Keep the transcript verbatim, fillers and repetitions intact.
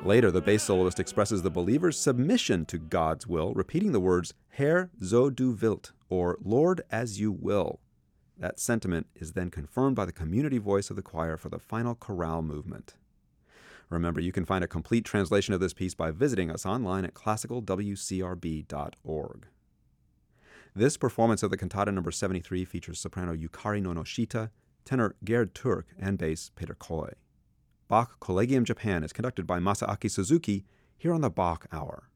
Later, the bass soloist expresses the believer's submission to God's will, repeating the words, Herr, so du wilt, or Lord, as you will. That sentiment is then confirmed by the community voice of the choir for the final chorale movement. Remember, you can find a complete translation of this piece by visiting us online at classical w c r b dot org. This performance of the cantata number seventy-three features soprano Yukari Nonoshita, tenor Gerd Turk, and bass Peter Koy. Bach Collegium Japan is conducted by Masaaki Suzuki here on the Bach Hour.